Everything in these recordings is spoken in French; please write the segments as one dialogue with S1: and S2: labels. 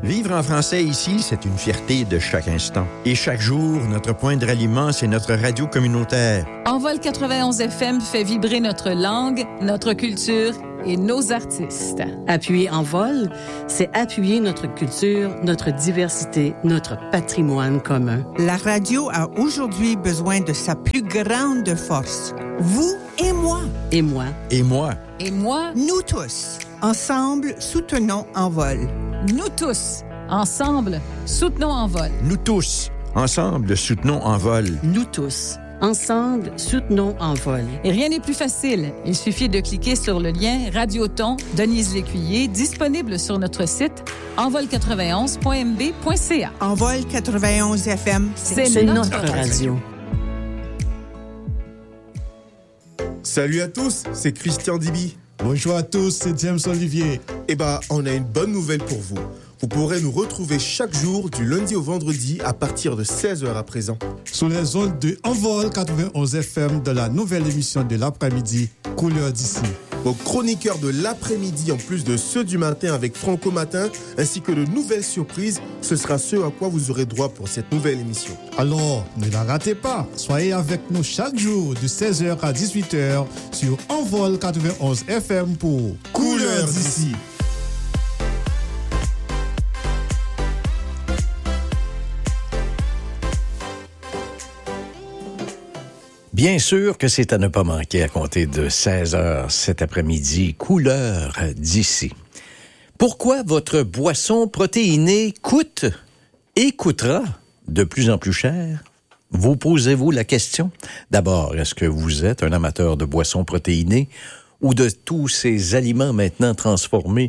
S1: Vivre en français ici, c'est une fierté de chaque instant. Et chaque jour, notre point de ralliement, c'est notre radio communautaire.
S2: Envol 91 FM fait vibrer notre langue, notre culture et nos artistes.
S3: Appuyer Envol, c'est appuyer notre culture, notre diversité, notre patrimoine commun.
S4: La radio a aujourd'hui besoin de sa plus grande force. Vous et moi.
S3: Et moi.
S1: Et moi.
S2: Et moi.
S4: Nous tous. Ensemble, soutenons Envol.
S2: Nous tous. Ensemble, soutenons Envol.
S1: Nous tous. Ensemble, soutenons Envol.
S3: Nous tous. Ensemble, soutenons Envol.
S2: Et rien n'est plus facile. Il suffit de cliquer sur le lien Radioton Denise Lécuyer, disponible sur notre site envol91.mb.ca.
S4: Envol 91 FM,
S2: c'est notre radio.
S5: Salut à tous, c'est Christian Dibi.
S6: Bonjour à tous, c'est James Olivier.
S5: On a une bonne nouvelle pour vous. Vous pourrez nous retrouver chaque jour du lundi au vendredi à partir de 16h à présent.
S6: Sur les ondes de Envol 91 FM de la nouvelle émission de l'après-midi, Couleur d'ici.
S5: Vos chroniqueurs de l'après-midi, en plus de ceux du matin avec Franco Matin, ainsi que de nouvelles surprises, ce sera ce à quoi vous aurez droit pour cette nouvelle émission.
S6: Alors, ne la ratez pas. Soyez avec nous chaque jour de 16h à 18h sur Envol 91 FM pour
S5: Couleur d'ici.
S7: Bien sûr que c'est à ne pas manquer à compter de 16h cet après-midi, Couleur d'ici. Pourquoi votre boisson protéinée coûte et coûtera de plus en plus cher? Vous posez-vous la question? D'abord, est-ce que vous êtes un amateur de boissons protéinées ou de tous ces aliments maintenant transformés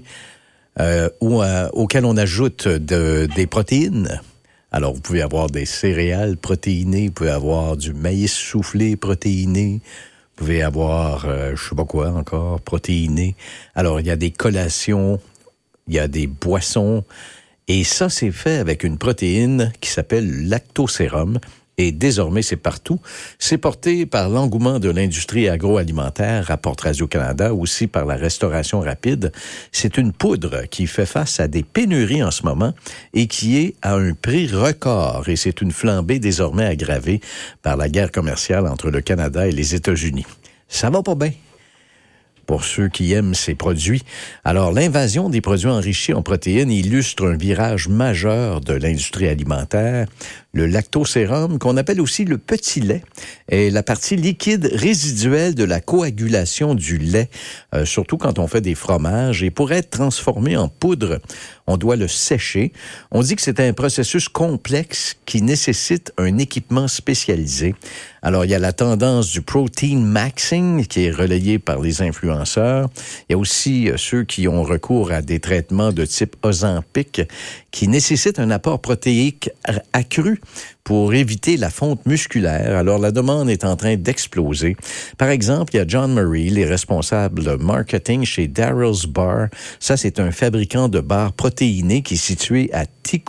S7: auxquels on ajoute des protéines? Alors, vous pouvez avoir des céréales protéinées, vous pouvez avoir du maïs soufflé protéiné, vous pouvez avoir, je sais pas quoi encore, protéiné. Alors, il y a des collations, il y a des boissons, et ça, c'est fait avec une protéine qui s'appelle lactosérum. Et désormais, c'est partout. C'est porté par l'engouement de l'industrie agroalimentaire, rapporte Radio-Canada, aussi par la restauration rapide. C'est une poudre qui fait face à des pénuries en ce moment et qui est à un prix record. Et c'est une flambée désormais aggravée par la guerre commerciale entre le Canada et les États-Unis. Ça va pas bien pour ceux qui aiment ces produits. Alors, l'invasion des produits enrichis en protéines illustre un virage majeur de l'industrie alimentaire. Le lactosérum, qu'on appelle aussi le petit lait, est la partie liquide résiduelle de la coagulation du lait, surtout quand on fait des fromages. Et pour être transformé en poudre, on doit le sécher. On dit que c'est un processus complexe qui nécessite un équipement spécialisé. Alors, il y a la tendance du protein maxing qui est relayée par les influenceurs. Il y a aussi ceux qui ont recours à des traitements de type Ozempic qui nécessitent un apport protéique accru pour éviter la fonte musculaire. Alors, la demande est en train d'exploser. Par exemple, il y a John Murray, les responsables marketing chez Darrell's Bar. Ça, c'est un fabricant de bars protéinés qui est situé à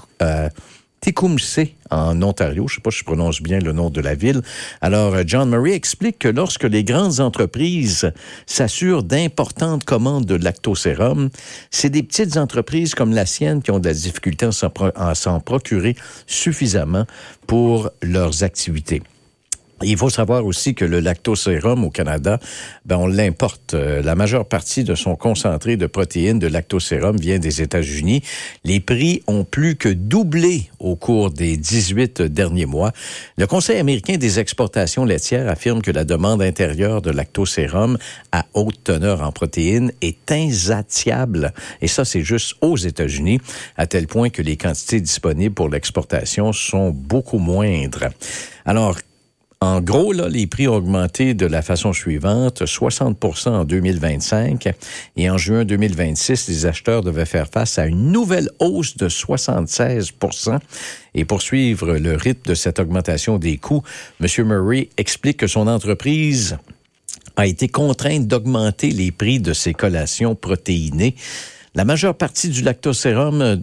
S7: Tecumseh, en Ontario. Je ne sais pas si je prononce bien le nom de la ville. Alors, John Murray explique que lorsque les grandes entreprises s'assurent d'importantes commandes de lactosérum, c'est des petites entreprises comme la sienne qui ont de la difficulté à s'en procurer suffisamment pour leurs activités. Il faut savoir aussi que le lactosérum au Canada, on l'importe. La majeure partie de son concentré de protéines de lactosérum vient des États-Unis. Les prix ont plus que doublé au cours des 18 derniers mois. Le Conseil américain des exportations laitières affirme que la demande intérieure de lactosérum à haute teneur en protéines est insatiable. Et ça, c'est juste aux États-Unis, à tel point que les quantités disponibles pour l'exportation sont beaucoup moindres. Alors, en gros, là, les prix ont augmenté de la façon suivante, 60% en 2025 et en juin 2026, les acheteurs devaient faire face à une nouvelle hausse de 76%. Et pour suivre le rythme de cette augmentation des coûts, M. Murray explique que son entreprise a été contrainte d'augmenter les prix de ses collations protéinées. La majeure partie du lactosérum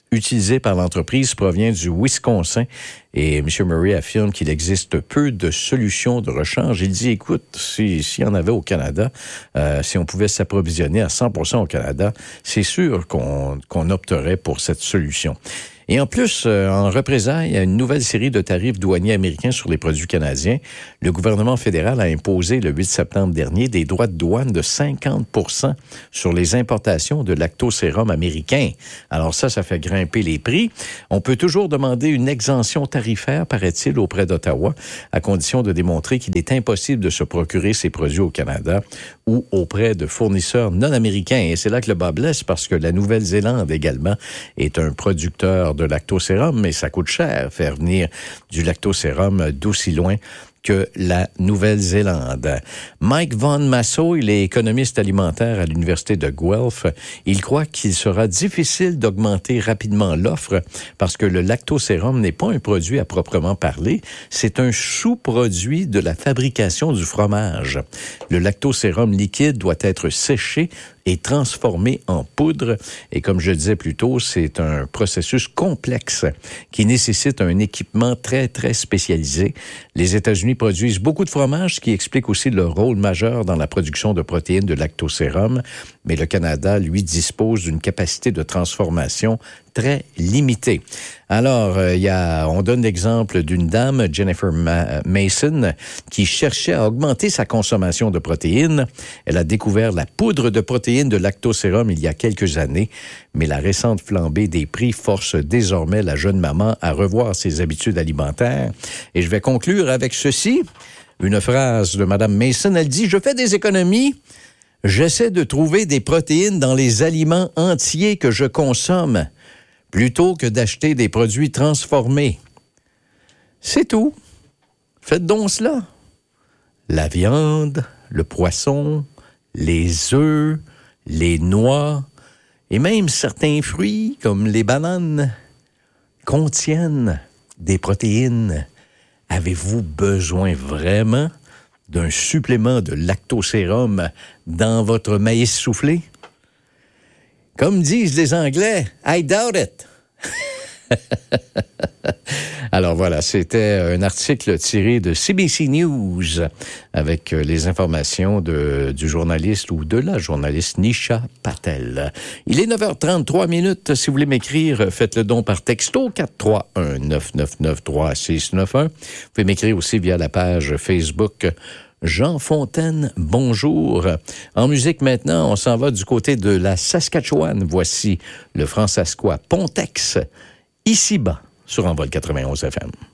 S7: utilisé par l'entreprise provient du Wisconsin et M. Murray affirme qu'il existe peu de solutions de rechange. Il dit, écoute, s'il y en avait au Canada, si on pouvait s'approvisionner à 100% au Canada, c'est sûr qu'on opterait pour cette solution. Et en plus, en représailles à une nouvelle série de tarifs douaniers américains sur les produits canadiens, le gouvernement fédéral a imposé le 8 septembre dernier des droits de douane de 50% sur les importations de lactosérum américain. Alors ça fait grimper les prix. On peut toujours demander une exemption tarifaire, paraît-il, auprès d'Ottawa, à condition de démontrer qu'il est impossible de se procurer ces produits au Canada ou auprès de fournisseurs non américains. Et c'est là que le bas blesse, parce que la Nouvelle-Zélande également est un producteur de lactosérum, mais ça coûte cher faire venir du lactosérum d'aussi loin que la Nouvelle-Zélande. Mike Von Masso, il est économiste alimentaire à l'Université de Guelph. Il croit qu'il sera difficile d'augmenter rapidement l'offre parce que le lactosérum n'est pas un produit à proprement parler, c'est un sous-produit de la fabrication du fromage. Le lactosérum liquide doit être séché et transformé en poudre. Et comme je disais plus tôt, c'est un processus complexe qui nécessite un équipement très, très spécialisé. Les États-Unis produisent beaucoup de fromage, ce qui explique aussi leur rôle majeur dans la production de protéines de lactosérum. Mais le Canada, lui, dispose d'une capacité de transformation très limitée. Alors, on donne l'exemple d'une dame, Jennifer Mason, qui cherchait à augmenter sa consommation de protéines. Elle a découvert la poudre de protéines de lactosérum il y a quelques années, mais la récente flambée des prix force désormais la jeune maman à revoir ses habitudes alimentaires. Et je vais conclure avec ceci, une phrase de Mme Mason. Elle dit « Je fais des économies. J'essaie de trouver des protéines dans les aliments entiers que je consomme, plutôt que d'acheter des produits transformés. C'est tout. Faites donc cela. La viande, le poisson, les œufs, les noix et même certains fruits comme les bananes contiennent des protéines. Avez-vous besoin vraiment d'un supplément de lactosérum dans votre maïs soufflé? Comme disent les Anglais, I doubt it. Alors voilà, c'était un article tiré de CBC News avec les informations du journaliste ou de la journaliste Nisha Patel. Il est 9h33. Si vous voulez m'écrire, faites-le don par texto 431-999-3691. Vous pouvez m'écrire aussi via la page Facebook Jean Fontaine, bonjour. En musique maintenant, on s'en va du côté de la Saskatchewan. Voici le Fransaskois Pontex, ici-bas, sur Envol 91 FM.